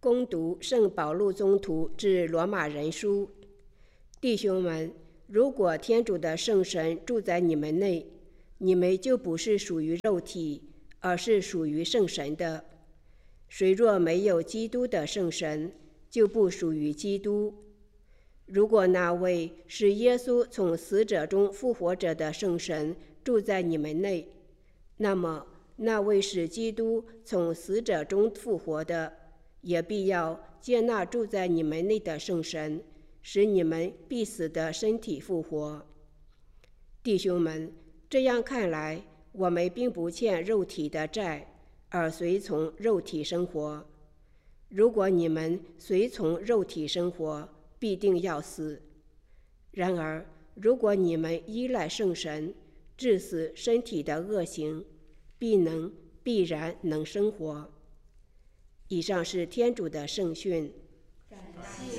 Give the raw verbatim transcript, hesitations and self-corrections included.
恭读圣保禄宗徒致罗马人书。弟兄们，如果天主的圣神住在你们内，你们就不是属于肉体，而是属于圣神的。谁若没有基督的圣神，就不属于基督。如果那位是耶稣从死者中复活者的圣神住在你们内，那么那位使基督从死者中复活的，也必要接纳住在你们内的圣神，使你们必死的身体复活。弟兄们，这样看来，我们并不欠肉体的债，而随从肉体生活。如果你们随从肉体生活，必定要死。然而，如果你们依赖圣神，致死身体的恶行，必能必然能生活。以上是天主的圣训。 感谢